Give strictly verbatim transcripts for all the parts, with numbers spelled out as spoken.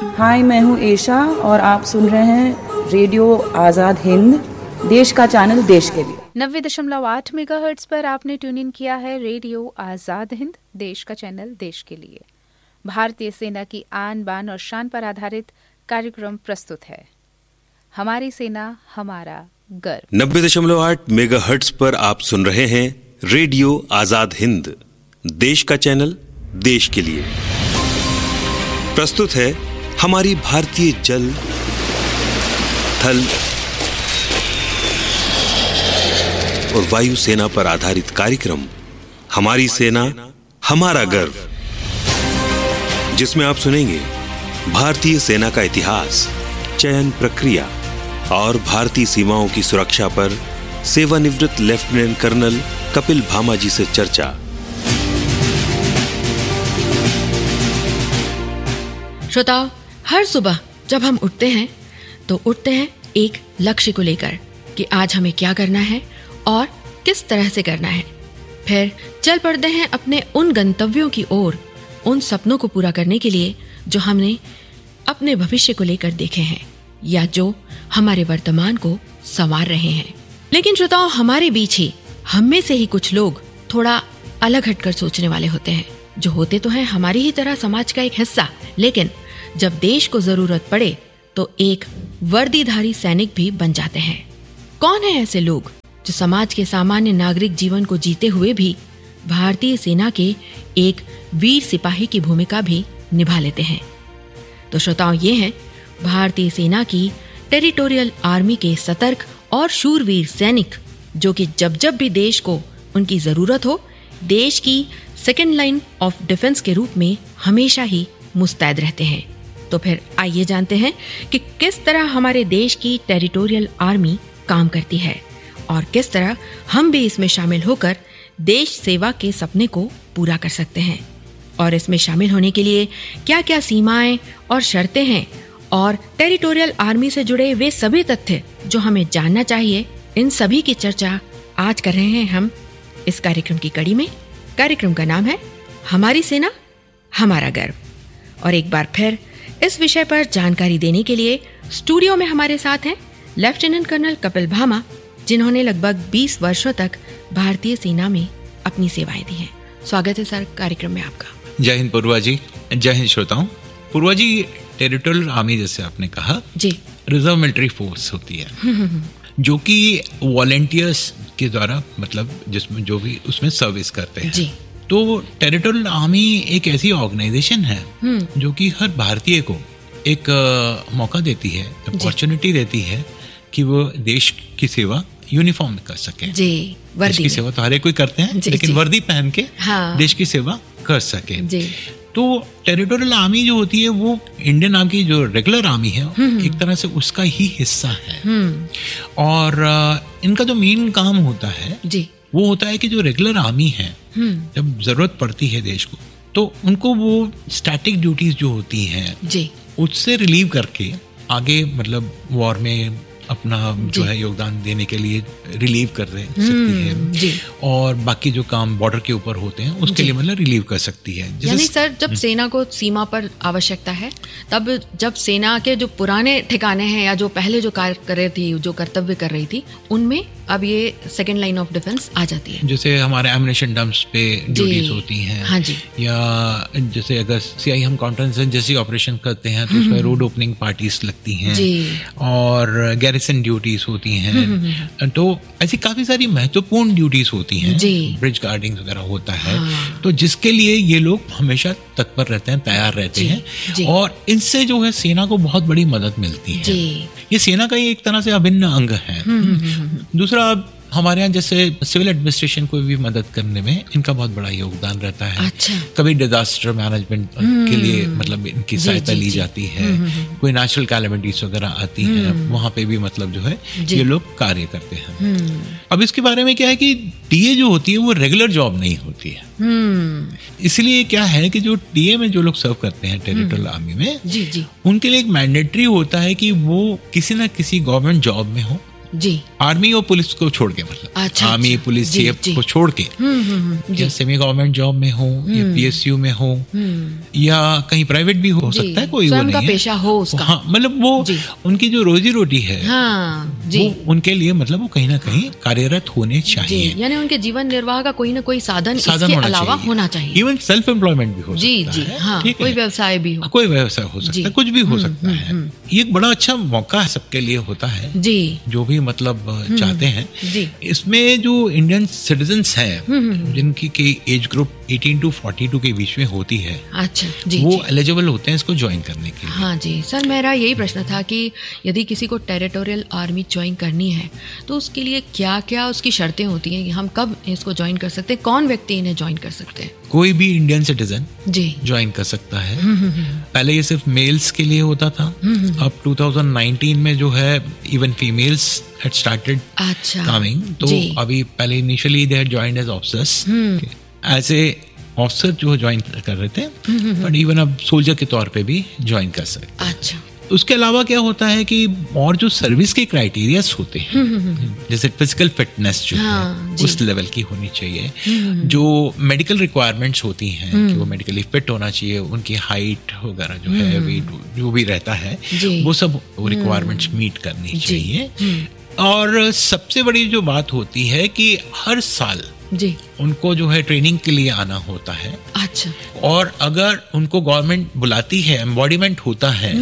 हाय, मैं हूँ एशा और आप सुन रहे हैं रेडियो आज़ाद हिंद, देश का चैनल देश के लिए। नब्बे दशमलव आठ मेगाहर्ट्ज पर आपने ट्यून इन किया है रेडियो आज़ाद हिंद, देश का चैनल देश के लिए। भारतीय सेना की आन बान और शान पर आधारित कार्यक्रम प्रस्तुत है हमारी सेना हमारा गर्व। नब्बे दशमलव आठ मेगाहर्ट्ज पर आप सुन रहे हैं रेडियो आज़ाद हिंद, देश का चैनल देश के लिए। प्रस्तुत है हमारी भारतीय जल, थल और वायु सेना पर आधारित कार्यक्रम हमारी सेना हमारा गर्व, जिसमें आप सुनेंगे भारतीय सेना का इतिहास, चयन प्रक्रिया और भारतीय सीमाओं की सुरक्षा पर सेवानिवृत्त लेफ्टिनेंट कर्नल कपिल भामा जी से चर्चा। श्रोताओ, हर सुबह जब हम उठते हैं तो उठते हैं एक लक्ष्य को लेकर कि आज हमें क्या करना है और किस तरह से करना है। फिर चल पड़ते हैं अपने उन गंतव्यों की ओर, उन सपनों को पूरा करने के लिए जो हमने अपने भविष्य को लेकर देखे हैं या जो हमारे वर्तमान को संवार रहे हैं। लेकिन श्रोताओ, हमारे बीच ही हम में से ही कुछ लोग थोड़ा अलग हटकर सोचने वाले होते हैं, जो होते तो हैं हमारी ही तरह समाज का एक हिस्सा, लेकिन जब देश को जरूरत पड़े तो एक वर्दीधारी सैनिक भी बन जाते हैं। कौन है ऐसे लोग जो समाज के सामान्य नागरिक जीवन को जीते हुए भी भारतीय सेना के एक वीर सिपाही की भूमिका भी निभा लेते हैं? तो श्रोताओं, ये हैं भारतीय सेना की टेरिटोरियल आर्मी के सतर्क और शूरवीर सैनिक, जो कि जब जब भी देश को उनकी जरूरत हो, देश की सेकेंड लाइन ऑफ डिफेंस के रूप में हमेशा ही मुस्तैद रहते हैं। तो फिर आइए जानते हैं कि किस तरह हमारे देश की टेरिटोरियल आर्मी काम करती है और किस तरह हम भी इसमें शामिल होकर देश सेवा के सपने को पूरा कर सकते हैं। और इसमें शामिल होने के लिए क्या क्या सीमाएं और शर्तें हैं और टेरिटोरियल आर्मी से जुड़े वे सभी तथ्य जो हमें जानना चाहिए, इन सभी की चर्चा आज कर रहे हैं हम इस कार्यक्रम की कड़ी में। कार्यक्रम का नाम है हमारी सेना हमारा गर्व। और एक बार फिर इस विषय पर जानकारी देने के लिए स्टूडियो में हमारे साथ हैं लेफ्टिनेंट कर्नल कपिल भामा, जिन्होंने लगभग बीस वर्षों तक भारतीय सेना में अपनी सेवाएं दी हैं। स्वागत है सर कार्यक्रम में आपका। जय हिंद पूर्वा जी। जय हिंद श्रोताओं। पूर्वा जी, टेरिटोरियल आर्मी जैसे आपने कहा जी, रिजर्व मिलिट्री फोर्स होती है जो कि वॉलंटियर्स के द्वारा, मतलब जिसमें जो भी उसमें सर्विस करते हैं जी। तो टेरिटोरियल आर्मी एक ऐसी ऑर्गेनाइजेशन है जो कि हर भारतीय को एक uh, मौका देती है, अपॉर्चुनिटी देती है कि वो देश की सेवा यूनिफॉर्म में कर सके जी। देश की सेवा तो हर एक कोई करते हैं, लेकिन जी। वर्दी पहन के हाँ। देश की सेवा कर सके जी। तो टेरिटोरियल आर्मी जो होती है वो इंडियन आर्मी की जो रेगुलर आर्मी है एक तरह से उसका ही हिस्सा है। और uh, इनका जो मेन काम होता है जी, वो होता है कि जो रेगुलर आर्मी है जब जरूरत पड़ती है देश को, तो उनको वो स्टैटिक ड्यूटीज जो होती हैं जी, उससे रिलीव करके आगे मतलब वॉर में अपना जो है योगदान देने के लिए रिलीव कर सकती है जी। और बाकी जो काम बॉर्डर के ऊपर होते हैं उसके लिए मतलब रिलीव कर सकती है। यानी सर, जब सेना को सीमा पर आवश्यकता है, तब जब सेना के जो पुराने ठिकाने हैं या जो पहले जो कार्य कर रही थी, जो कर्तव्य कर रही थी, उनमें अब ये सेकेंड लाइन ऑफ डिफेंस आ जाती है। जैसे हमारे एमिनेशन डंप्स पे ड्यूटीज होती हैं हाँ जी। या जैसे अगर सीआई हम काउंटर जैसी ऑपरेशन करते हैं तो उसमें रोड ओपनिंग पार्टीज लगती हैं और गैरिसन ड्यूटीज होती हैं। तो ऐसी काफी सारी महत्वपूर्ण ड्यूटीज होती हैं, ब्रिज गार्डिंग वगैरह होता है हाँ। तो जिसके लिए ये लोग हमेशा तत्पर रहते हैं, तैयार रहते जी, हैं जी। और इनसे जो है सेना को बहुत बड़ी मदद मिलती है। ये सेना का ही एक तरह से अभिन्न अंग है। दूसरा, हमारे यहाँ जैसे सिविल एडमिनिस्ट्रेशन को भी मदद करने में इनका बहुत बड़ा योगदान रहता है। अच्छा। कभी डिजास्टर मैनेजमेंट के लिए मतलब इनकी सहायता ली जाती है, कोई नेचुरल कैलेमिटीज वगैरह आती हैं, वहाँ पे भी मतलब जो है ये लोग कार्य करते हैं। अब इसके बारे में क्या है कि टीए जो होती है वो रेगुलर जॉब नहीं होती है, इसलिए क्या है कि जो टीए में जो लोग सर्व करते हैं टेरिटोरियल आर्मी में जी, जी। उनके लिए एक मैंडेटरी होता है कि वो किसी न किसी गवर्नमेंट जॉब में हो जी, आर्मी और पुलिस को छोड़ के, मतलब अच्छा, आर्मी अच्छा, पुलिस जी, सीएफ जी, को छोड़ के, या सेमी गवर्नमेंट जॉब में हो या पीएसयू में हो या कहीं प्राइवेट भी हो सकता है, कोई वो नहीं है, पेशा हो उसका, हाँ, मतलब वो उनकी जो रोजी रोटी है, हाँ, जी, वो उनके लिए मतलब वो कहीं ना कहीं कार्यरत होने चाहिए, यानी उनके जीवन निर्वाह का कोई ना कोई साधन साधन इसके होना अलावा चाहिए। होना चाहिए। इवन सेल्फ एम्प्लॉयमेंट भी हो जी, सकता जी, है, हाँ, ठीक कोई है? व्यवसाय भी हो, कोई व्यवसाय हो सकता है, कुछ भी हो सकता है। ये एक बड़ा अच्छा मौका सबके लिए होता है, जी, जो भी मतलब चाहते हैं। जी, इसमें जो इंडियन सिटीजन्स हैं जिनकी की एज ग्रुप अठारह टू बयालीस के बीच में होती है, अच्छा, जी, वो जी, एलिजिबल होते हैं इसको ज्वाइन करने के लिए। हाँ जी सर, मेरा यही प्रश्न था कि यदि किसी को टेरिटोरियल आर्मी ज्वाइन करनी है तो उसके लिए क्या क्या उसकी शर्तें होती हैं, हम कब इसको ज्वाइन कर सकते हैं, कौन व्यक्ति इन्हें ज्वाइन कर सकते हैं? कोई भी इंडियन सिटीजन जी ज्वाइन कर सकता है। पहले ये सिर्फ मेल्स के लिए होता था, अब टू थाउजेंड नाइनटीन में जो है इवन फीमेल्स had started अच्छा coming, तो अभी पहले initially they had joined as officers, ऐसे ऑफिसर जो ज्वाइन कर रहे थे, बट इवन अब सोल्जर के तौर पे भी ज्वाइन कर सकते हैं। अच्छा, उसके अलावा क्या होता है कि और जो सर्विस के क्राइटेरियाज होते हैं, जैसे फिजिकल फिटनेस जो हाँ, है उस लेवल की होनी चाहिए, जो मेडिकल रिक्वायरमेंट्स होती हैं कि वो मेडिकली फिट होना चाहिए, उनकी हाइट वगैरह जो है, वेट जो भी रहता है, वो सब रिक्वायरमेंट्स मीट करनी चाहिए। और सबसे बड़ी जो बात होती है कि हर साल जी उनको जो है ट्रेनिंग के लिए आना होता है। अच्छा, और अगर उनको गवर्नमेंट बुलाती है, एम्बॉडीमेंट होता है,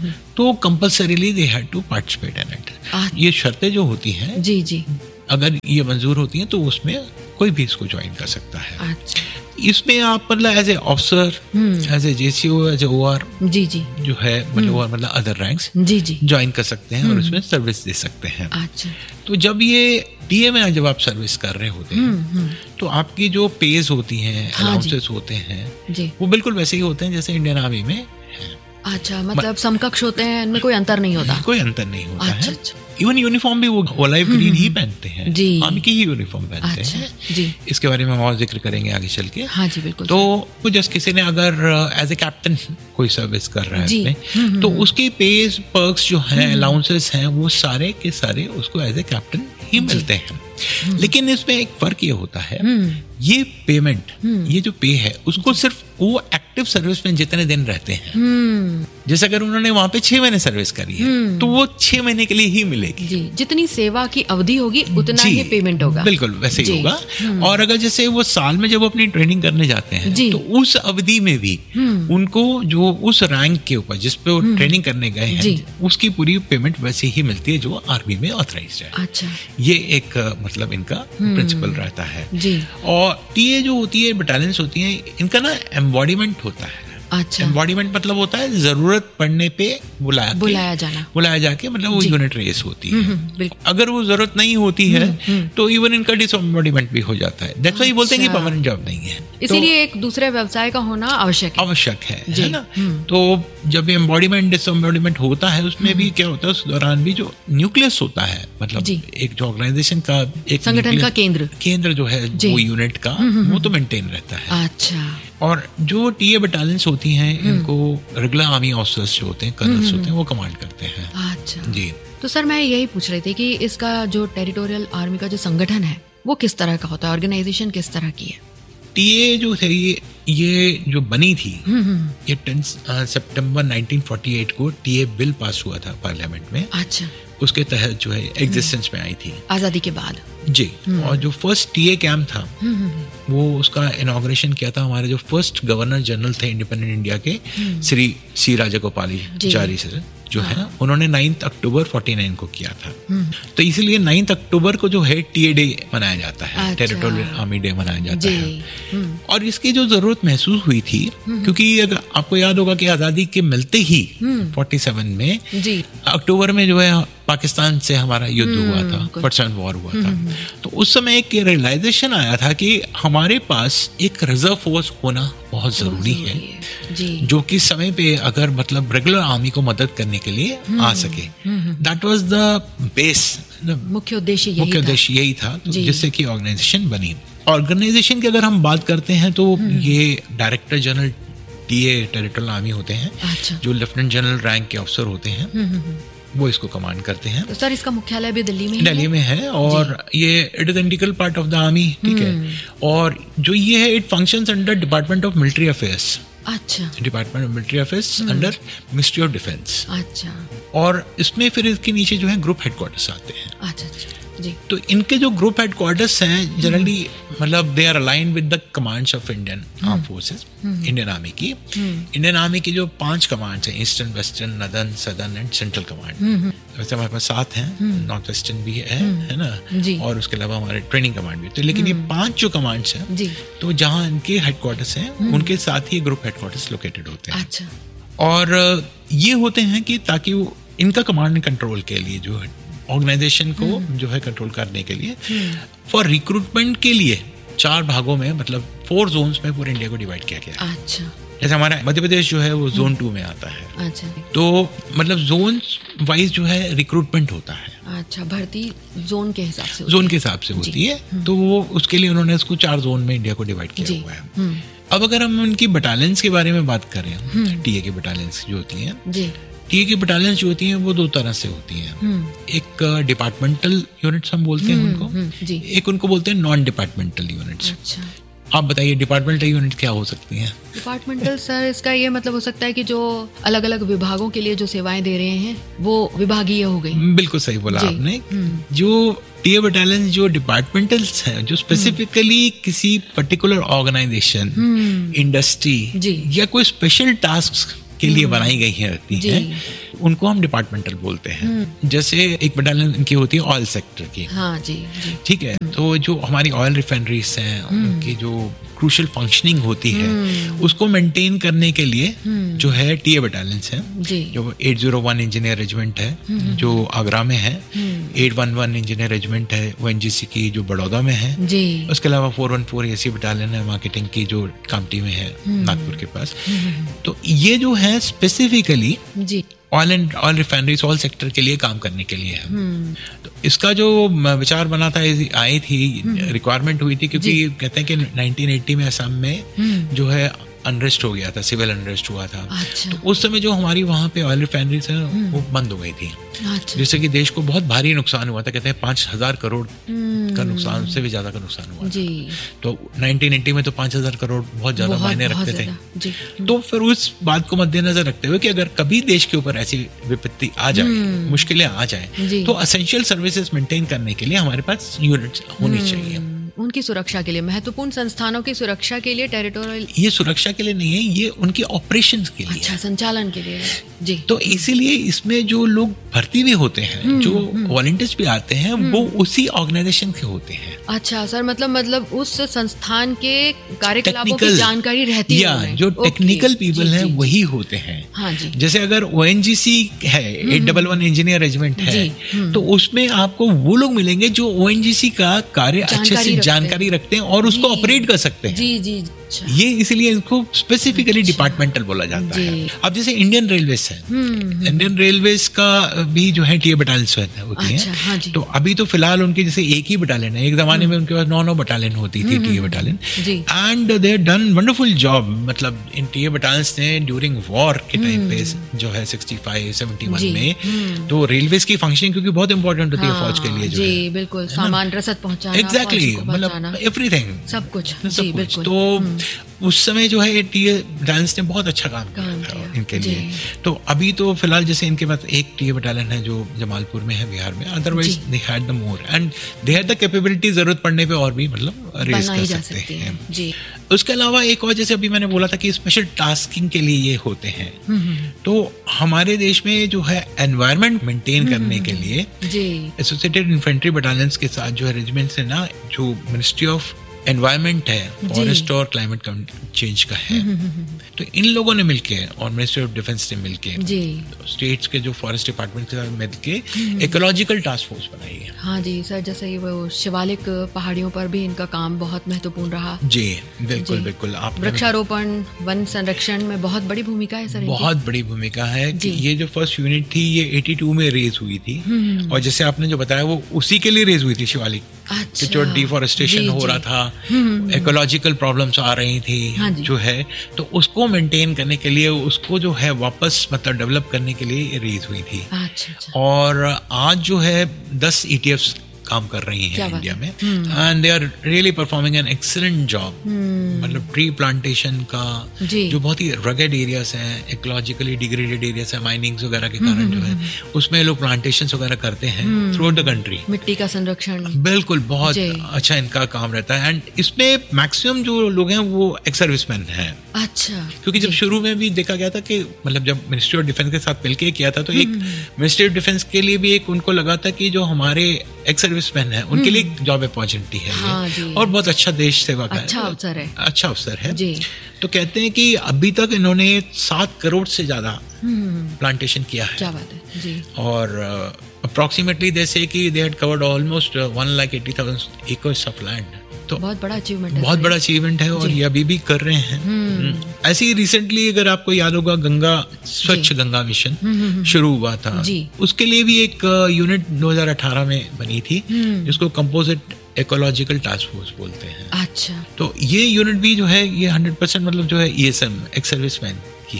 तो compulsorily they had to participate in it. ये शर्तें जो होती हैं, जी जी, अगर ये मंजूर होती हैं तो उसमें कोई भी इसको ज्वाइन कर सकता है। अच्छा, इसमें आप मतलब as a officer, as a JCO, as a OR जी जी, जो है मतलब ओआर मतलब अदर रैंक्स जी जी, ज्वाइन कर सकते हैं और उसमें सर्विस दे सकते हैं। अच्छा, तो जब ये टीए में जब आप सर्विस कर रहे होते हैं तो आपकी जो पेज होती हैं, अलाउंसेस होते हैं, जी, वो बिल्कुल वैसे ही होते हैं जैसे इंडियन आर्मी में। अच्छा, मतलब समकक्ष होते हैं, इनमें कोई अंतर नहीं होता? कोई अंतर नहीं होता अच्छा, है। अच्छा, इवन यूनिफॉर्म भी वो ओलाइव ग्रीन ही पहनते हैं, जी, आर्मी की ही यूनिफॉर्म पहनते अच्छा, हैं। जी, इसके बारे में हम और जिक्र करेंगे आगे चल के। हाँ जी, बिल्कुल। तो जैसे किसी ने अगर एज ए कैप्टन कोई सर्विस कर रहा है इसमें, तो उसकी पेज पर्क्स जो है, अलाउंसेस हैं, वो सारे के सारे उसको एज ए कैप्टन ही मिलते हैं। लेकिन इसमें एक फर्क ये होता है, ये पेमेंट, ये जो पे है, उसको सिर्फ वो एक्टिव सर्विस में जितने दिन रहते हैं, जैसे अगर उन्होंने वहां पे छह महीने सर्विस करी है तो वो छह महीने के लिए ही मिलेगी। जी, जितनी सेवा की अवधि होगी उतना ही पेमेंट होगा। बिल्कुल वैसे ही होगा। और अगर जैसे वो साल में जब अपनी ट्रेनिंग करने जाते हैं तो उस अवधि में भी उनको जो उस रैंक के ऊपर जिस पे वो ट्रेनिंग करने गए हैं, उसकी पूरी पेमेंट वैसे ही मिलती है जो आर्मी में ऑथराइज्ड है। अच्छा, ये एक मतलब इनका प्रिंसिपल रहता है। जी, और टीए जो होती है, बटालियंस होती हैं, इनका ना एम्बॉडीमेंट होता है। अच्छा, एम्बॉडीमेंट मतलब होता है जरूरत पड़ने पे बुलाया बुलाया जाना, बुलाया जाके मतलब वो यूनिट रेस होती है। बिल्कुल, अगर वो जरूरत नहीं होती है तो इवन इनका डिसएम्बॉडीमेंट भी हो जाता है। दैट्स व्हाई बोलते हैं कि परमानेंट जॉब नहीं है, इसीलिए एक दूसरे व्यवसाय का होना आवश्यक है। आवश्यक है, है ना। तो जब एम्बॉडीमेंट डिसएम्बॉडीमेंट होता है, उसमें भी क्या होता है, उस दौरान भी जो न्यूक्लियस होता है, मतलब एक जो ऑर्गेनाइजेशन का, एक संगठन का केंद्र केंद्र जो है वो यूनिट का, वो तो मेंटेन रहता है। अच्छा, और जो टीए बटालियंस होती हैं, इनको रेगुलर आर्मी ऑफिसर्स जो होते हैं, कर्नल्स होते हैं, वो कमांड करते हैं। अच्छा जी। तो सर मैं यही पूछ रही थी कि इसका जो टेरिटोरियल आर्मी का जो संगठन है वो किस तरह का होता है, ऑर्गेनाइजेशन किस तरह की है? टीए जो है ये ये जो बनी थी, ये टेन सितंबर नाइनटीन फोर्टी एट को टीए बिल पास हुआ था पार्लियामेंट में। अच्छा, उसके तहत जो है एग्जिस्टेंस में आई थी आजादी के बाद। जी। और जो फर्स्ट टीए कैंप था, वो उसका इनॉग्रेशन किया था हमारे जो फर्स्ट गवर्नर जनरल थे इंडिपेंडेंट इंडिया के, श्री सी राजागोपालाचारी सर जो है, उन्होंने नाइन्थ अक्टूबर फोर्टी नाइन को किया था। तो इसीलिए नाइन्थ अक्टूबर को जो है टीए डे मनाया जाता है, टेरिटोरियल आर्मी डे मनाया जाता है। और इसकी जो जरूरत महसूस हुई थी, क्योंकि अगर आपको याद होगा कि आजादी के मिलते ही फोर्टी सेवन में जी, अक्टूबर में जो है पाकिस्तान से हमारा युद्ध हुआ था, पर्शियन वॉर हुआ था। तो उस समय एक रियलाइजेशन आया था कि हमारे पास एक रिजर्व फोर्स होना बहुत जरूरी है, जी, जो कि समय पे अगर मतलब रेगुलर आर्मी को मदद करने के लिए आ सके। दैट वाज द बेस, मुख्य उद्देश्य यही मुख्य उद्देश्य यही था, जिससे कि ऑर्गेनाइजेशन बनी। ऑर्गेनाइजेशन की अगर हम बात करते हैं तो ये director general TA territorial army होते हैं, अच्छा, जो लेफ्टिनेंट जनरल रैंक के अफसर होते हैं। वो इसको कमांड करते हैं। तो सर इसका मुख्यालय भी दिल्ली में दिल्ली में है और ये it is integral part of the army, ठीक है। और जो ये है it functions under department of military affairs. अच्छा, department of military affairs under ministry of defence. अच्छा, और इसमें फिर इसके नीचे जो है ग्रुप हेडक्वार्टर्स आते हैं। अच्छा अच्छा जी। तो इनके जो ग्रुप हेडक्वार्टर्स हैं जनरली मतलब they are aligned with the commands of Indian arm forces, Indian army की। इंडियन आर्मी की जो पांच कमांड्स हैं, eastern, western, northern, southern and central command, वैसे हमारे पास सात हैं, नॉर्थ वेस्टर्न भी है है ना, और उसके अलावा हमारे ट्रेनिंग कमांड भी। तो लेकिन ये पांच जो कमांड्स हैं, तो जहाँ इनके हेडक्वार्टर्स हैं उनके साथ ही ग्रुप हेडक्वार्टर्स लोकेटेड होते हैं। अच्छा। और ये होते हैं कि ताकि वो इनका कमांड एंड कंट्रोल के लिए जो है ऑर्गेनाइजेशन को जो है कंट्रोल करने के लिए फॉर रिक्रूटमेंट के लिए चार भागों में मतलब फोर जोन्स में पूरे इंडिया को डिवाइड किया गया। अच्छा। जैसे हमारा मध्य प्रदेश जो है वो जोन टू में आता है। अच्छा। तो मतलब जोन वाइज जो है रिक्रूटमेंट होता है। अच्छा, भर्ती जोन के हिसाब से जोन के हिसाब से होती है। तो वो उसके लिए उन्होंने इसको चार जोन में इंडिया को डिवाइड किया हुआ है। अब अगर हम उनकी बटालियंस के बारे में बात करें, टीए की बटालियंस जो होती है, टीए की बटालियंस जो होती हैं वो दो तरह से होती हैं। एक डिपार्टमेंटल यूनिट्स हम बोलते हैं उनको, एक उनको बोलते हैं नॉन डिपार्टमेंटल यूनिट्स। अच्छा। आप बताइए डिपार्टमेंटल यूनिट क्या हो सकती हैं? डिपार्टमेंटल सर इसका ये मतलब हो सकता है कि जो अलग अलग विभागों के लिए जो सेवाएं दे रहे हैं वो विभागीय हो गई। बिल्कुल सही बोला आपने। जो टीए बटालियन जो डिपार्टमेंटल हैं, जो स्पेसिफिकली किसी पर्टिकुलर ऑर्गेनाइजेशन, इंडस्ट्री या कोई स्पेशल टास्क के लिए बनाई गई है रहती हैं, उनको हम डिपार्टमेंटल बोलते हैं। जैसे एक बटालियन इनकी होती है ऑयल सेक्टर की। हाँ जी, जी। ठीक है। तो जो हमारी ऑयल रिफाइनरीज हैं उनकी जो क्रूशियल फंक्शनिंग होती है उसको मेंटेन करने के लिए जो है टीए बटालियंस हैं। जो आठ सौ एक इंजीनियर रेजिमेंट है जो आगरा में है, आठ सौ ग्यारह इंजीनियर रेजिमेंट है वो एनजीसी की जो बड़ौदा में है। उसके अलावा चार सौ चौदह एसी बटालियन है मार्केटिंग की जो कामटी में है, नागपुर के पास। तो ये जो है specifically oil and oil refineries oil sector के लिए काम करने के लिए है। तो इसका जो विचार बना था, आई थी, रिक्वायरमेंट हुई थी क्योंकि कहते हैं कि नाइनटीन एटी में असम में जो है अनरेस्ट हो गया था, सिविल अनरेस्ट हुआ था। अच्छा। तो उस समय जो हमारी वहाँ पे ऑयल रिफाइनरीज है वो बंद हो गई थी। अच्छा। जिससे कि देश को बहुत भारी नुकसान हुआ था। कहते हैं पांच हजार करोड़ का नुकसान, उससे भी ज्यादा का नुकसान हुआ जी। तो नाइनटीन एटी में तो पांच हजार करोड़ बहुत ज्यादा मायने रखते थे जी। तो फिर उस बात को मद्देनजर रखते हुए कि अगर कभी देश के ऊपर ऐसी विपत्ति आ जाए, मुश्किलें आ जाए, तो एसेंशियल सर्विसेज मेंटेन करने के लिए हमारे पास यूनिट्स होनी चाहिए। उनकी सुरक्षा के लिए, महत्वपूर्ण संस्थानों की सुरक्षा के लिए, टेरिटोरियल, ये सुरक्षा के लिए नहीं है, ये उनकी ऑपरेशंस के लिए। अच्छा, संचालन के लिए जी। तो इसीलिए इसमें जो लोग भर्ती भी होते हैं, जो वॉलंटियर्स भी आते हैं, वो उसी ऑर्गेनाइजेशन के होते हैं। अच्छा सर, मतलब मतलब उस संस्थान के कार्यकलापों की जानकारी रहती है। या जो टेक्निकल पीपल हैं वही होते हैं। हाँ जी। जैसे अगर ओएनजीसी है, eight double one engineer regiment है, तो उसमें आपको वो लोग मिलेंगे जो ओएनजीसी का कार्य अच्छे से जानकारी रखते हैं और उसको ऑपरेट कर सकते हैं। जी जी। ये इसलिए इसको स्पेसिफिकली डिपार्टमेंटल बोला जाता है। अब जैसे इंडियन रेलवेज है, इंडियन रेलवेज का भी जो है टीए बटालियन होती है। अच्छा, हाँ जी। तो अभी तो फिलहाल उनकी जैसे एक ही बटालियन है, एक जमाने में उनके पास नौ नौ बटालियन होती थी TA battalion, and they have done wonderful job. मतलब इन टीए बटालियंस ने ड्यूरिंग वॉर के टाइम पे जो है सिक्सटी फाइव सेवेंटी वन में, तो रेलवेज की फंक्शनिंग क्योंकि बहुत इंपॉर्टेंट होती है फौज के लिए, जो जी बिल्कुल, सामान रसद पहुंचाना, एग्जैक्टली, मतलब एवरीथिंग, सब कुछ, सब कुछ। तो उस समय जो है टीए बटालियंस ने बहुत अच्छा काम किया था इनके लिए। तो अभी तो फिलहाल जैसे इनके पास एक टीए बटालियन है जो जमालपुर में है, बिहार में। Otherwise they had the more and they had the capability, जरूरत पड़ने पे और भी मतलब रेज कर सकते हैं जी। उसके अलावा एक और, जैसे अभी मैंने बोला था कि स्पेशल टास्किंग के लिए ये होते हैं। तो हमारे देश में जो है एनवायरनमेंट मेंटेन करने के लिए एसोसिएटेड इन्फेंट्री बटालियंस के साथ जो है रेजिमेंट्स है ना, जो मिनिस्ट्री ऑफ एनवायरनमेंट है, फॉरेस्ट और क्लाइमेट चेंज का है, तो इन लोगों ने मिलके और मिनिस्ट्री ऑफ डिफेंस ने मिलके स्टेट्स के जो फॉरेस्ट डिपार्टमेंट के साथ मिलके इकोलॉजिकल टास्क फोर्स बनाई है। हाँ जी सर, जैसे ये वो शिवालिक पहाड़ियों पर भी इनका काम बहुत महत्वपूर्ण रहा जी। बिल्कुल जी। बिल्कुल, आप वृक्षारोपण, वन संरक्षण में बहुत बड़ी भूमिका है सर, बहुत बड़ी भूमिका है कि ये जो फर्स्ट यूनिट थी ये बयासी में रेज हुई थी, और जैसे आपने जो बताया वो उसी के लिए रेज हुई थी, शिवालिक कि जो डिफॉरेस्टेशन हो रहा था, इकोलॉजिकल प्रॉब्लम्स आ रही थी, हाँ जो है, तो उसको मेंटेन करने के लिए, उसको जो है वापस मतलब डेवलप करने के लिए रेज हुई थी। अच्छा, अच्छा। और आज जो है दस ई टी एफ्स काम कर रही हैं इंडिया में, and they are really performing an excellent job. मतलब ट्री प्लांटेशन का जो बहुत ही रगेड एरियाज हैं, इकोलॉजिकली डिग्रेडेड एरियाज हैं, माइनिंग्स वगैरह के कारण जो है उसमें लोग प्लांटेशंस वगैरह करते हैं थ्रू आउट द कंट्री। मिट्टी का संरक्षण बिल्कुल बहुत अच्छा इनका काम रहता है। एंड इसमें मैक्सिमम जो लोग हैं वो एक्स सर्विसमैन हैं। अच्छा। क्योंकि जब शुरू में भी देखा गया था कि मतलब जब मिनिस्ट्री ऑफ डिफेंस के साथ मिलकर किया था, तो एक मिनिस्ट्री ऑफ डिफेंस के लिए भी एक उनको लगा था कि जो हमारे एक्स सर्विसमैन है उनके लिए जॉब अपॉर्चुनिटी है, हाँ और बहुत अच्छा देश सेवा का अच्छा अवसर है, अच्छा अवसर है जी। तो कहते हैं कि अभी तक इन्होंने सात करोड़ से ज्यादा प्लांटेशन किया है। क्या बात है जी। और अप्रोक्सीमेटली दे से कि they had covered almost one lakh eighty thousand acres of land. तो बहुत बड़ा अचीवमेंट है, बहुत बड़ा अचीवमेंट है और ये अभी भी कर रहे हैं। ऐसे ही रिसेंटली अगर आपको याद होगा गंगा स्वच्छ गंगा मिशन शुरू हुआ था, उसके लिए भी एक यूनिट दो हज़ार अठारह में बनी थी जिसको कंपोजिट इकोलॉजिकल टास्क फोर्स बोलते हैं। अच्छा। तो ये यूनिट भी जो है ये हंड्रेड परसेंट मतलब जो है E S M ex serviceman की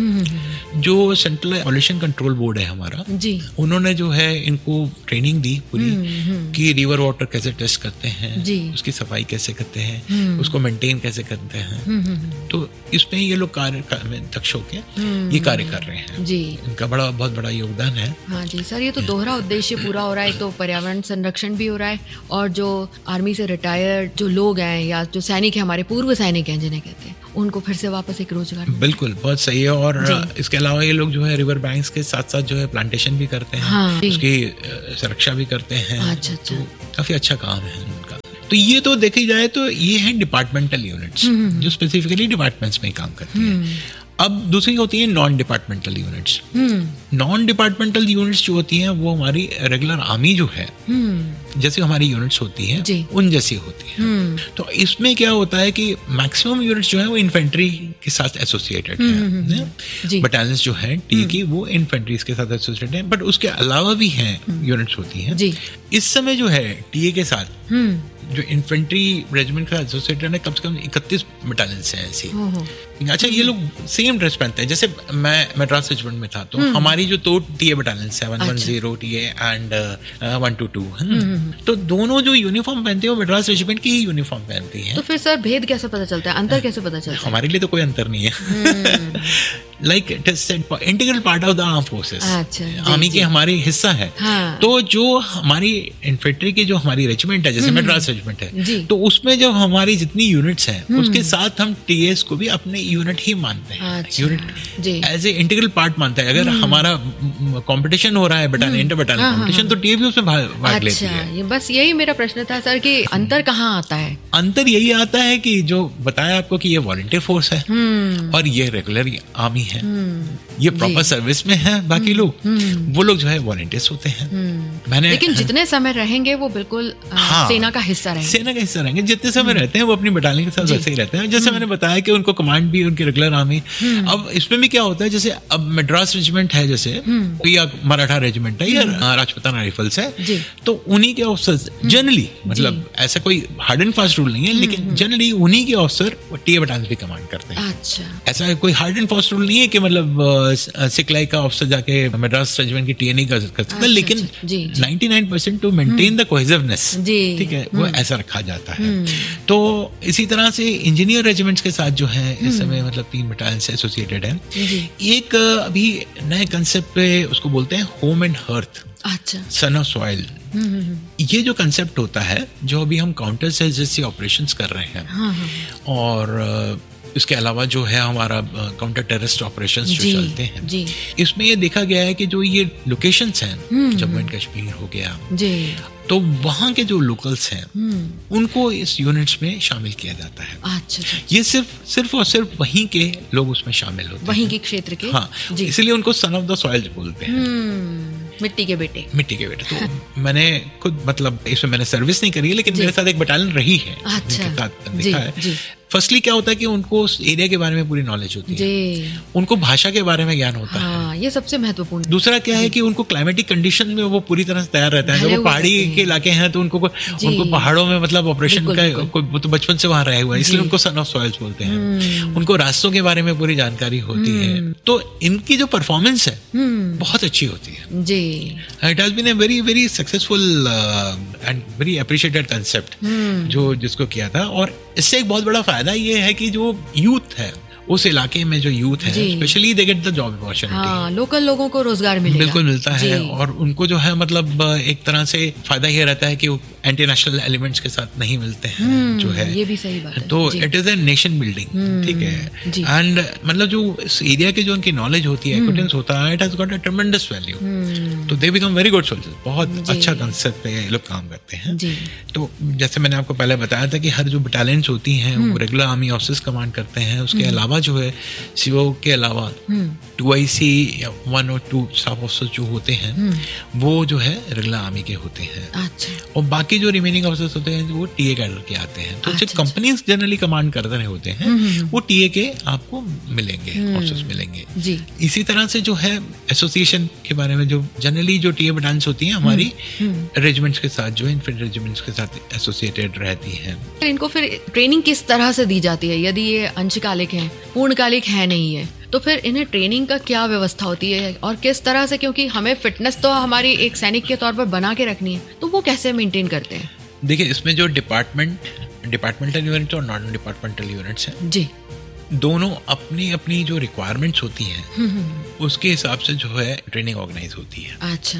है। जो सेंट्रल पॉल्यूशन कंट्रोल बोर्ड है हमारा जी, उन्होंने जो है इनको ट्रेनिंग दी पूरी कि रिवर वाटर कैसे टेस्ट करते हैं, उसकी सफाई कैसे करते हैं, उसको मेंटेन कैसे करते हैं। तो इसमें ये लोग कार्य में दक्ष होके ये कार्य कर रहे हैं जी। इनका बड़ा बहुत बड़ा योगदान है। हाँ जी सर, ये तो दोहरा उद्देश्य पूरा हो रहा है। तो पर्यावरण संरक्षण भी हो रहा है और जो आर्मी से रिटायर्ड जो लोग हैं या जो सैनिक है, हमारे पूर्व सैनिक हैं जिन्हें कहते हैं, उनको फिर से वापस एक रोजगार। बिल्कुल, बहुत सही है। और इसके अलावा ये लोग जो है रिवर बैंक्स के साथ साथ जो है प्लांटेशन भी करते हैं, हाँ, उसकी सुरक्षा भी करते हैं। अच्छा, अच्छा। तो काफी अच्छा काम है उनका। तो ये तो देखी जाए तो ये है डिपार्टमेंटल यूनिट्स जो स्पेसिफिकली डिपार्टमेंट्स में काम करती हैं। अब दूसरी होती है non departmental units. Non departmental units जो होती हैं वो हमारी रेगुलर आर्मी जो है जैसे हमारी यूनिट्स होती हैं उन जैसी होती हैं। तो इसमें क्या होता है कि मैक्सिमम यूनिट्स जो है वो इन्फेंट्री के साथ एसोसिएटेड है। बटालियंस जो है टी की वो इन्फेंट्रीज के साथ एसोसिएटेड है, बट उसके अलावा भी हैं यूनिट्स होती हैं। इस समय जो है टी के साथ जो इन्फेंट्री रेजिमेंट का एसोसिएटेड है कम से कम इकतीस बटालियंस हैं ऐसी। अच्छा, ये लोग सेम ड्रेस पहनते हैं। जैसे मैं मद्रास रेजिमेंट में था तो हमारी जो दो टीए बटालियंस है, one one zero TA and one two to, तो दोनों जो यूनिफॉर्म पहनते हैं वो मद्रास रेजिमेंट की ही यूनिफॉर्म पहनती हैं। तो फिर सर भेद कैसे पता चलता है, अंतर कैसे पता चलता है? हमारे लिए तो कोई अंतर नहीं है। Like it is integral part of the arm forces, army के हमारे हिस्सा है। हाँ। तो जो हमारी इन्फेंट्री की जो हमारी रेजिमेंट है जैसे मद्रास रेजिमेंट है, तो उसमें जब हमारी जितनी यूनिट्स हैं उसके साथ हम टीएस को भी अपने यूनिट ही मानते हैं। Unit as a integral part मानते हैं। अगर हमारा कंपटीशन हो रहा है बटालियन इंटर बटालियन कंपटीशन, तो टीए भी उसमें भाग लेती है। बस यही मेरा प्रश्न था सर कि अंतर कहाँ आता है? अंतर यही आता है कि जो बताया आपको कि ये वॉलंटियर फोर्स है और ये रेगुलर आर्मी है, ये प्रॉपर सर्विस में है। बाकी लोग वो लोग जो है वॉलंटियर्स होते हैं। मैंने लेकिन जितने समय रहेंगे वो बिल्कुल हाँ, सेना का हिस्सा रहेंगे। सेना का हिस्सा रहेंगे। जितने समय रहते हैं वो अपनी बटालियन के साथ वैसे ही रहते हैं। जैसे मैंने बताया कि उनको कमांड भी उनकी रेगुलर आर्मी। अब इसमें भी क्या होता है, जैसे अब मद्रास रेजिमेंट है जैसे या मराठा रेजिमेंट है या राजपूताना राइफल्स है, तो उन्हीं के ऑफिसर्स जनरली, मतलब ऐसा कोई हार्ड एंड फास्ट रूल नहीं है, लेकिन जनरली उन्हीं के ऑफिसर टीए बटालियन भी कमांड करते हैं। अच्छा, ऐसा कोई हार्ड एंड फास्ट रूल नहीं है कि मतलब सिखलाई का ऑफिसर जाके मद्रास रेजिमेंट की टीए नहीं कर सकता, लेकिन निन्यानवे percent to maintain the cohesiveness, ठीक है, वो ऐसा रखा जाता है। तो इसी तरह से इंजीनियर रेजिमेंट्स के साथ जो है इस समय मतलब तीन बटालियन से एसोसिएटेड है। एक अभी नए कंसेप्ट पे उसको बोलते हैं होम एंड हर्थ, अच्छा, सन ऑफ सॉइल। ये जो कंसेप्ट होता है जो अभी हम काउंटर सेल जैसे ऑपरेशंस कर रहे हैं, हाँ, हाँ. और इसके अलावा जो है हमारा काउंटर टेररिस्ट ऑपरेशंस जो चलते हैं जी, इसमें ये देखा गया है कि जो ये लोकेशंस हैं जम्मू एंड कश्मीर हो गया जी, तो वहाँ के जो लोकल्स हैं उनको इस यूनिट्स में शामिल किया जाता है। अच्छा, अच्छा। ये सिर्फ सिर्फ और सिर्फ वहीं के लोग उसमें शामिल होते हैं, वहीं के क्षेत्र के। हाँ, इसलिए उनको सन ऑफ द सॉइल बोलते हैं, मिट्टी के बेटे। मिट्टी के बेटे। तो मैंने खुद मतलब इसमें मैंने सर्विस नहीं करी है, लेकिन मेरे साथ एक बटालियन रही है, अच्छा, साथ देखा है। फर्स्टली क्या होता है कि उनको उस एरिया के बारे में पूरी नॉलेज होती है, उनको भाषा के बारे में ज्ञान होता हाँ, है, ये सबसे महत्वपूर्ण। दूसरा क्या है कि उनको क्लाइमेटिक कंडीशन में वो पूरी तरह से तैयार रहते हैं। जब वो पहाड़ी के इलाके हैं तो उनको उनको पहाड़ों में मतलब ऑपरेशन का तो बचपन से वहां रहे हुआ है, इसलिए उनको सन ऑफ सॉइल्स बोलते हैं। उनको रास्तों के बारे में पूरी जानकारी होती है, तो इनकी जो परफॉर्मेंस है बहुत अच्छी होती है जी। It has been a very very successful and very appreciated concept जो जिसको किया था। और इससे एक बहुत बड़ा फायदा ये है कि जो यूथ है उस इलाके में, जो यूथ है specially they get the job opportunity. हाँ, लोकल लोगों को रोजगार मिलेगा, बिल्कुल मिलता है। और उनको जो है मतलब एक तरह से फायदा ये रहता है कि वो एंटी नेशनल एलिमेंट्स के साथ नहीं मिलते हैं, जो है ये भी सही बात है। तो it is a nation building, ठीक है। एंड मतलब जो इस एरिया की जो उनकी नॉलेज होती है, एक्सपीरियंस होता है, it has got a ट्रेमेंडस value, तो they become very good soldiers. बहुत अच्छा कंसेप्ट पे ये लोग काम करते हैं। तो जैसे मैंने आपको पहले बताया था कि हर जो बटालियंस होती हैं वो रेगुलर आर्मी ऑफिसर्स कमांड करते हैं। उसके अलावा जो है सीओ के अलावा टू आई सी या वन और टू स्टाफ ऑफिसर्स जो होते हैं वो जो है रेगुलर आर्मी के होते हैं। अच्छा। और बाकी जो रिमेनिंग ऑफिसर्स होते हैं वो टीए कैडर के आते हैं। तो जो कंपनीज जनरली कमांड कर रहे होते हैं वो टीए के आपको मिलेंगे, ऑफिसर्स मिलेंगे जी। इसी तरह से जो है एसोसिएशन के बारे में, जो जनरली जो टीए बटालियंस होती हैं हमारी रेजिमेंट्स के साथ, जो इन्फेंट्री रेजिमेंट्स के साथ एसोसिएटेड रहती हैं। इनको फिर ट्रेनिंग किस तरह से दी जाती है? यदि ये अंशकालिक है, पूर्णकालिक है नहीं है, तो फिर इन्हें ट्रेनिंग का क्या व्यवस्था होती है और किस तरह से? क्योंकि हमें फिटनेस तो हमारी एक सैनिक के तौर पर बना के रखनी है, तो वो कैसे मेंटेन करते हैं? देखिए, इसमें जो डिपार्टमेंट डिपार्टमेंटल यूनिट और नॉन डिपार्टमेंटल यूनिट्स हैं जी, दोनों अपनी अपनी जो रिक्वायरमेंट्स होती हैं उसके हिसाब से जो है ट्रेनिंग ऑर्गेनाइज होती है। अच्छा।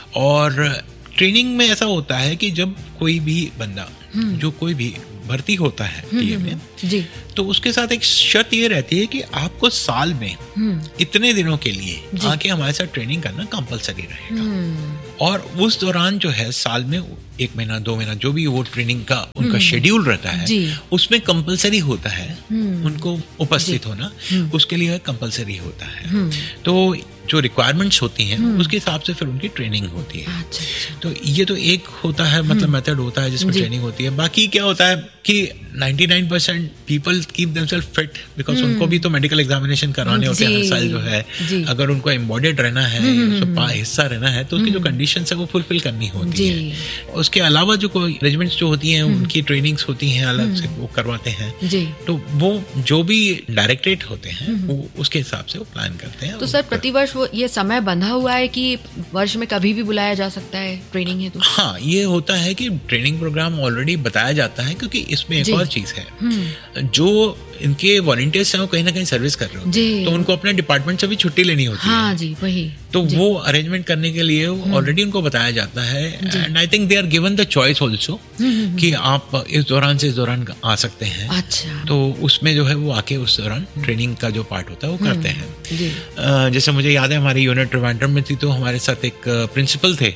और ट्रेनिंग में ऐसा होता है कि जब कोई भी बंदा, जो कोई भी भर्ती होता है टीए में जी, तो उसके साथ एक शर्त ये रहती है कि आपको साल में इतने दिनों के लिए आके हमारे साथ ट्रेनिंग करना कंपलसरी रहेगा। और उस दौरान जो है साल में एक महीना दो महीना जो भी वो ट्रेनिंग का उनका शेड्यूल रहता है उसमें कंपलसरी होता है उनको उपस्थित होना, उसके लिए कंपलसरी होता है। तो जो रिक्वायरमेंट्स होती हैं उसके हिसाब से फिर उनकी ट्रेनिंग होती है। अच्छा, अच्छा। तो ये तो एक होता है मतलब मेथड होता है जिसमें ट्रेनिंग होती है। बाकी क्या होता है कि निन्यानवे percent people keep themselves fit because उनको भी तो मेडिकल एग्जामिनेशन कराने होते हैं हर साल जो है। अगर उनको एम्बॉडेड रहना है, उसमें हिस्सा रहना है, तो उसकी जो कंडीशंस है वो फुलफिल करनी होती है। उसके अलावा जो कोई रेजिमेंट्स जो होती हैं उनकी ट्रेनिंग्स होती हैं अलग से, वो करवाते हैं। तो वो जो भी डायरेक्टरेट होते हैं वो उसके हिसाब से वो प्लान करते हैं। तो सर प्रतिवर्ष वो ये समय बंधा हुआ है कि वर्ष में कभी भी बुलाया जा सकता है ट्रेनिंग है? तो हाँ, ये होता है कि ट्रेनिंग प्रोग्राम ऑलरेडी बताया जाता है, क्योंकि इसमें एक और चीज है, जो इनके वॉलंटियर्स हैं वो कहीं ना कहीं सर्विस कर रहे होते हैं, तो उनको अपने डिपार्टमेंट से भी छुट्टी लेनी होती हाँ है। जी, वही। तो वो अरेंजमेंट करने के लिए ऑलरेडी उनको बताया जाता है। And I think they are given the choice also कि आप इस दौरान से इस दौरान आ सकते हैं। अच्छा। तो उसमें जो है वो आके उस दौरान ट्रेनिंग का जो पार्ट होता है वो करते हैं। जैसे मुझे याद है हमारी यूनिट ट्रिवांड्रम में थी, तो हमारे साथ एक प्रिंसिपल थे,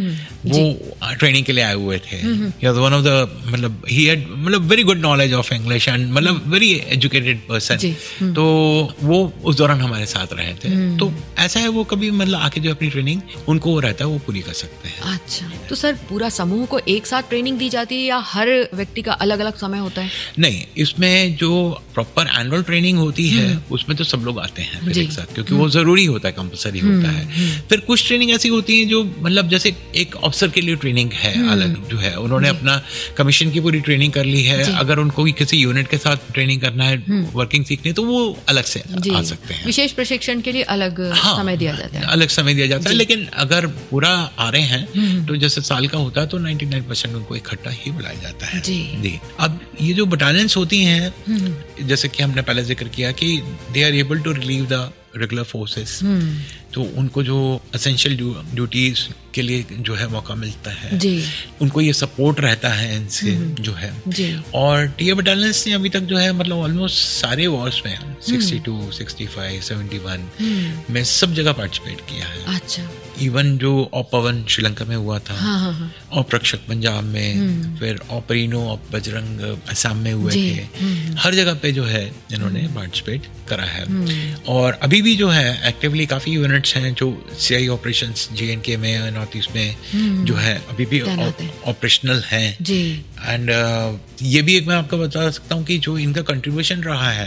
वो ट्रेनिंग के लिए आए हुए थे। वन ऑफ द मतलब ही हैड मतलब very good knowledge of English and मतलब वेरी एजुकेटेड पर्सन। तो वो उस दौरान हमारे साथ रहे थे। तो ऐसा है वो कभी मतलब आके जो अपनी ट्रेनिंग उनको रहता है वो पूरी कर सकते हैं। अच्छा। तो सर पूरा समूह को एक साथ ट्रेनिंग दी जाती है या हर व्यक्ति का अलग अलग समय होता है? नहीं, इसमें जो प्रॉपर एनुअल ट्रेनिंग होती है उसमें तो सब लोग आते हैं फिर एक साथ, क्योंकि वो जरूरी होता है, कंपलसरी होता है। फिर कुछ ट्रेनिंग ऐसी होती है जो मतलब जैसे एक ऑफिसर के लिए ट्रेनिंग है अलग, जो है उन्होंने अपना कमीशन की पूरी ट्रेनिंग कर ली है। अगर उनको किसी यूनिट के साथ ट्रेनिंग करना है, वर्किंग सीखनी, तो वो अलग से आ सकते हैं। विशेष प्रशिक्षण के लिए अलग हाँ, समय दिया जाता है, अलग समय दिया जाता है। लेकिन अगर पूरा आ रहे हैं तो जैसे साल का होता है तो निन्यानवे परसेंट उनको इकट्ठा ही बुलाया जाता है जी। जी। अब ये जो बटालियंस होती हैं, जैसे कि हमने पहले जिक्र किया कि they are able to relieve the regular forces, तो उनको जो एसेंशियल ड्यूटीज के लिए जो है मौका मिलता है जी। उनको ये सपोर्ट रहता है इनसे जो है जी। और टीए बटालियंस ने अभी तक जो है मतलब ऑलमोस्ट सारे वॉर्स में sixty two, sixty five, seventy one में सब जगह पार्टिसिपेट किया है। अच्छा। इवन जो ऑपवन श्रीलंका में हुआ था, हाँ, हाँ, हाँ. ऑपरक्षक पंजाब में, फिर ऑपरीनो ऑप बजरंग असम में हुए थे, हर जगह पे जो है इन्होंने पार्टिसिपेट करा है। और अभी भी जो है एक्टिवली काफ़ी यूनिट्स हैं जो सीआई ऑपरेशंस जे एंड के में, नॉर्थ ईस्ट में जो है अभी भी ऑपरेशनल हैं। एंड uh, ये भी एक मैं आपको बता सकता हूँ कि जो इनका कंट्रीब्यूशन रहा है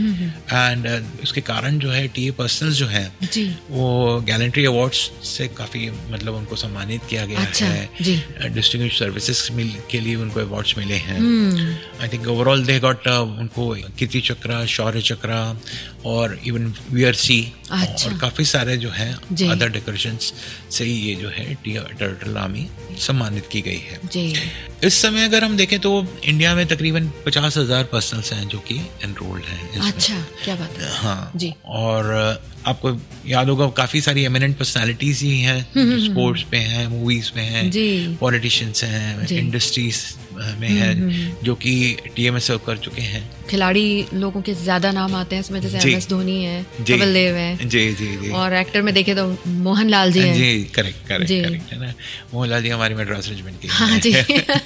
एंड uh, उसके कारण जो है टीए पर्सनल्स जो है वो गैलेंट्री अवार्ड्स से काफ़ी मतलब उनको सम्मानित किया गया अच्छा, है। डिस्टिंग्विश्ड सर्विसेज के लिए उनको अवार्ड्स मिले हैं। I think overall they got उनको कीर्ति चक्र, शौर्य चक्र और इवन वीआरसी अच्छा। और काफ़ी सारे जो है अदर डेकोरेशंस से ये जो है टेरिटोरियल आर्मी सम्मानित की गई है। जी। इस समय अगर हम देखें तो इंडिया में तकरीबन पचास हजार पर्सनल्स हैं जो कि एनरोल्ड हैं। अच्छा, क्या बात है। हाँ जी। और आपको याद होगा काफी सारी एमिनेंट पर्सनालिटीज ही हैं जो स्पोर्ट्स पे हैं, मूवीज में हैं, पॉलिटिशियंस हैं, इंडस्ट्रीज में हैं जो कि टीए में सर्व कर चुके हैं। खिलाड़ी लोगों के ज्यादा नाम आते हैं इसमें, जैसे एम एस धोनी है, कपिल देव है। जी जी जी। और एक्टर में देखे तो मोहनलाल जी हैं। जी, करेक्ट करेक्ट करेक्ट है ना, मोहनलाल जी हमारी मद्रास रेजिमेंट के। हाँ जी।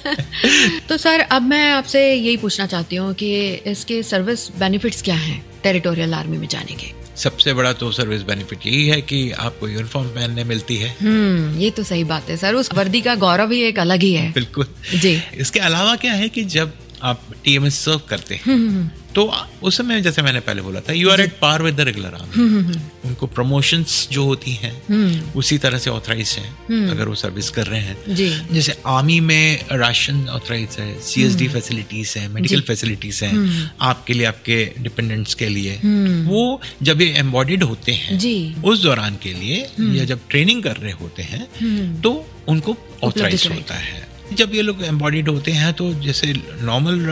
तो सर अब मैं आपसे यही पूछना चाहती हूँ कि इसके सर्विस बेनिफिट्स क्या हैं टेरिटोरियल आर्मी में जाने के? सबसे बड़ा तो सर्विस बेनिफिट यही है कि आपको यूनिफॉर्म पहनने मिलती है। हम्म, ये तो सही बात है सर, उस वर्दी का गौरव ही एक अलग ही है। बिल्कुल जी। इसके अलावा क्या है कि जब आप टीएमएस सर्व करते हैं तो उस समय जैसे मैंने पहले बोला था, you are at par with the regular army. उनको प्रमोशंस जो होती हैं उसी तरह से ऑथराइज हैं अगर वो सर्विस कर रहे हैं। जैसे आर्मी में राशन ऑथराइज है, सीएसडी फैसिलिटीज हैं, मेडिकल फैसिलिटीज हैं आपके लिए, आपके डिपेंडेंट्स के लिए। वो जब ये एम्बॉडीड होते हैं उस दौरान के लिए या जब ट्रेनिंग कर रहे होते हैं तो उनको ऑथराइज होता है। जब ये लोग एम्बॉडीड होते हैं तो जैसे नॉर्मल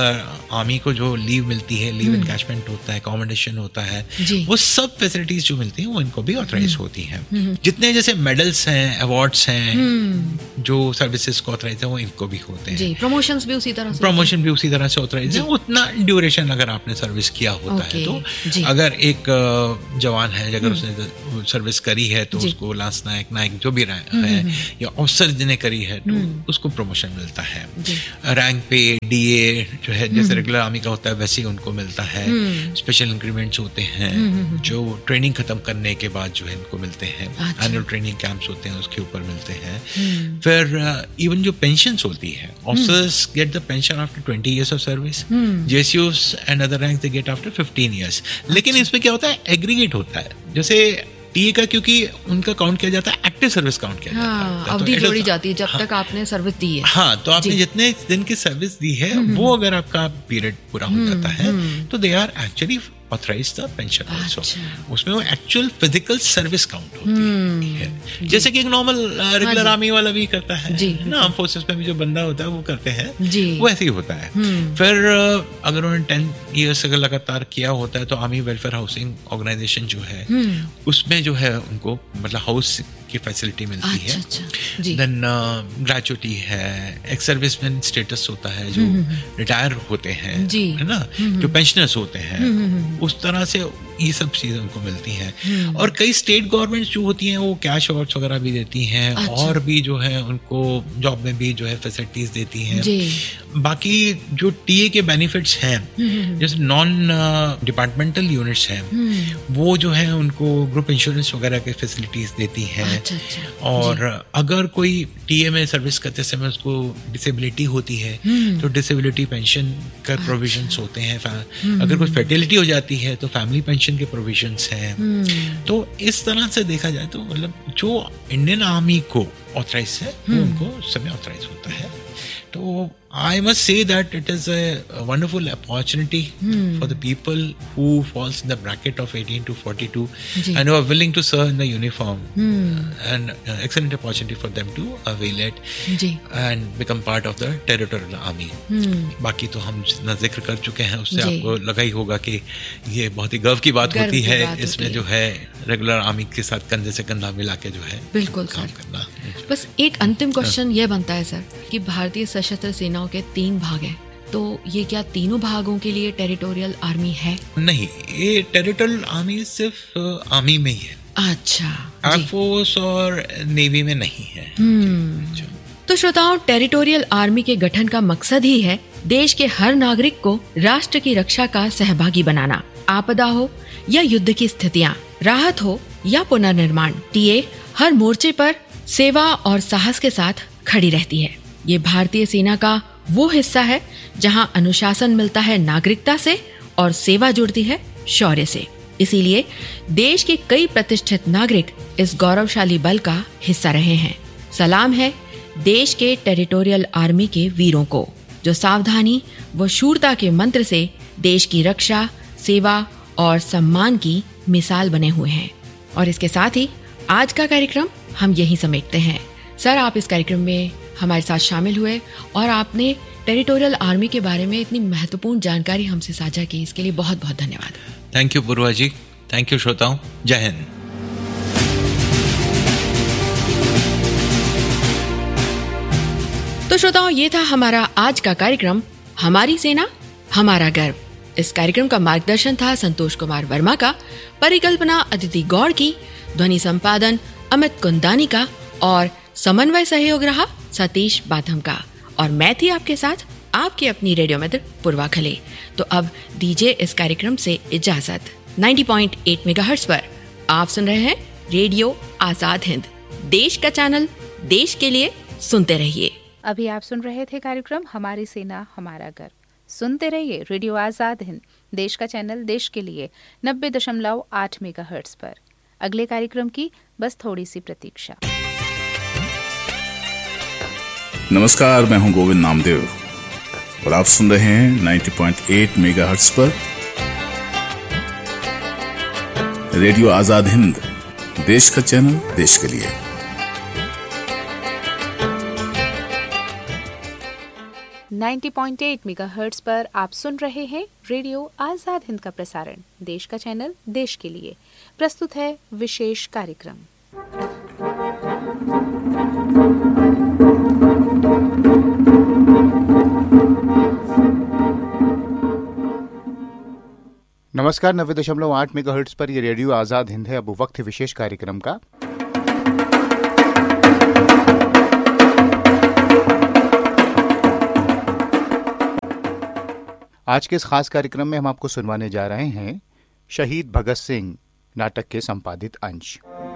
आर्मी को जो लीव मिलती है, लीव एनकैशमेंट होता है, अकोमोडेशन होता है, वो सब फैसिलिटीज जो मिलती हैं वो इनको भी ऑथराइज होती हैं। जितने जैसे मेडल्स हैं, अवार्ड्स हैं जो सर्विसेज को ऑथराइज है वो इनको भी होते हैं। प्रमोशंस भी उसी तरह से प्रमोशन भी उसी तरह से ऑथराइज है। उतना ड्यूरेशन अगर आपने सर्विस किया होता है तो अगर एक जवान है अगर उसने सर्विस करी है तो उसको लांस नायक, नायक जो भी है या अफसर जिन्हें करी है तो उसको प्रमोशन मिलता है। रैंक पे डीए जो है जैसे रेगुलर आर्मी का होता है वैसे ही उनको मिलता है। स्पेशल इंक्रीमेंट्स होते हैं जो ट्रेनिंग खत्म करने के बाद जो है इनको मिलते हैं। एनुअल ट्रेनिंग कैंप्स होते हैं उसके ऊपर मिलते हैं। फिर इवन जो पेंशन्स होती है, officers get the pension after twenty years of service, जेसीओस and other ranks they get after fifteen years. लेकिन इसमें क्या होता है, एग्रीगेट होता है। जैसे टीए का क्योंकि उनका काउंट किया जाता है, एक्टिव सर्विस काउंट किया जाता है, अवधि जोड़ी जाती है जब हाँ, तक आपने सर्विस दी है। हाँ, तो आपने जितने दिन की सर्विस दी है वो अगर आपका पीरियड पूरा हो जाता है तो they are actually authorise the pension also. उसमें वो एक्चुअल फिजिकल सर्विस काउंट होती है, जैसे कि एक नॉर्मल रेगुलर आर्मी वाला भी करता है ना, आर्म फोर्सेस में भी जो बंदा होता है वो करते हैं, वो ऐसे ही होता है। फिर अगर उन्होंने टेन ईयर्स अगर लगातार किया होता है तो आर्मी वेलफेयर हाउसिंग ऑर्गेनाइजेशन जो है उसमें जो है उनको मतलब हाउस की फैसिलिटी मिलती अच्छा, है। अच्छा, देन ग्रेचुटी है, एक्स सर्विसमैन स्टेटस होता है जो रिटायर होते हैं, है ना, जो पेंशनर्स होते हैं, उस तरह से ये सब चीजें उनको मिलती हैं। और कई स्टेट गवर्नमेंट्स जो होती हैं वो कैश अवार्ड्स वगैरह भी देती हैं। अच्छा। और भी जो है उनको जॉब में भी जो है फैसिलिटीज देती हैं। बाकी जो टीए के बेनिफिट्स हैं जैसे नॉन डिपार्टमेंटल यूनिट्स हैं वो जो है उनको ग्रुप इंश्योरेंस वगैरह के फैसिलिटीज देती हैं। अच्छा, अच्छा, और अगर कोई टीए में सर्विस करते समय उसको डिसेबिलिटी होती है तो डिसेबिलिटी पेंशन का प्रोविजंस होते हैं। अगर कोई फर्टिलिटी हो जाती है तो फैमिली पेंशन के प्रोविजंस हैं। तो इस तरह से देखा जाए तो मतलब जो इंडियन आर्मी को ऑथराइज है वो उनको सभी ऑथराइज होता है। तो I must say that it is a wonderful opportunity hmm. for the people who falls in the bracket of eighteen to forty-two Ji. and who are willing to serve in the uniform hmm. and uh, excellent opportunity for them to avail it Ji. and become part of the territorial army. hmm. बाकी तो हम जितना जिक्र कर चुके हैं उससे Ji. आपको लगा ही होगा कि ये बहुत ही गर्व की बात होती है। इसमें जो है रेगुलर आर्मी के साथ कंधे से कंधा मिला के जो है बिल्कुल काम करना। बस एक अंतिम क्वेश्चन ये बनता है सर कि भारतीय सशस्त्र सेनाओं के तीन भाग हैं, तो ये क्या तीनों भागों के लिए टेरिटोरियल आर्मी है? नहीं, ये टेरिटोरियल आर्मी सिर्फ आर्मी में ही है। अच्छा, एयरफोर्स और नेवी में नहीं है। तो श्रोताओं, टेरिटोरियल आर्मी के गठन का मकसद ही है देश के हर नागरिक को राष्ट्र की रक्षा का सहभागी बनाना। आपदा हो या युद्ध की स्थितियाँ, राहत हो या पुनर्निर्माण, टीए हर मोर्चे पर सेवा और साहस के साथ खड़ी रहती है। ये भारतीय सेना का वो हिस्सा है जहाँ अनुशासन मिलता है नागरिकता से और सेवा जुड़ती है शौर्य से। इसीलिए देश के कई प्रतिष्ठित नागरिक इस गौरवशाली बल का हिस्सा रहे हैं। सलाम है देश के टेरिटोरियल आर्मी के वीरों को, जो सावधानी व शूरता के मंत्र से देश की रक्षा, सेवा और सम्मान की मिसाल बने हुए हैं। और इसके साथ ही आज का कार्यक्रम हम यहीं समेटते हैं। सर, आप इस कार्यक्रम में हमारे साथ शामिल हुए और आपने टेरिटोरियल आर्मी के बारे में इतनी महत्वपूर्ण जानकारी हमसे साझा की, इसके लिए बहुत बहुत धन्यवाद। Thank you Purva ji, thank you श्रोताओं, जय हिंद। तो श्रोताओं, ये था हमारा आज का कार्यक्रम हमारी सेना हमारा गर्व। इस कार्यक्रम का मार्गदर्शन था संतोष कुमार वर्मा का, परिकल्पना अदिति गौड़ की, ध्वनि संपादन अमित कुंदानी का और समन्वय सहयोग रहा सतीश बाथम का। और मैं थी आपके साथ आपकी अपनी रेडियो मित्र पूर्वा खले। तो अब दीजिए इस कार्यक्रम से इजाजत। नब्बे पॉइंट आठ मेगाहर्ट्ज पर आप सुन रहे हैं रेडियो आजाद हिंद, देश का चैनल, देश के लिए। सुनते रहिए। अभी आप सुन रहे थे कार्यक्रम हमारी सेना हमारा गर्व। सुनते रहिए रेडियो आजाद हिंद, देश का चैनल, देश के लिए, नब्बे दशमलव आठ मेगाहर्ट्ज पर। अगले कार्यक्रम की बस थोड़ी सी प्रतीक्षा। नमस्कार, मैं हूं गोविंद नामदेव और आप सुन रहे हैं नब्बे पॉइंट आठ मेगाहर्ट्ज पर रेडियो आजाद हिंद, देश का चैनल, देश के लिए। नब्बे पॉइंट आठ मेगाहर्ट्ज पर आप सुन रहे हैं रेडियो आजाद हिंद का प्रसारण, देश का चैनल, देश के लिए। प्रस्तुत है विशेष कार्यक्रम। नमस्कार, नब्बे दशमलव आठ मेगाहर्ट्ज पर ये रेडियो आजाद हिंद है। अब वक्त है विशेष कार्यक्रम का। आज के इस खास कार्यक्रम में हम आपको सुनवाने जा रहे हैं शहीद भगत सिंह नाटक के संपादित अंश।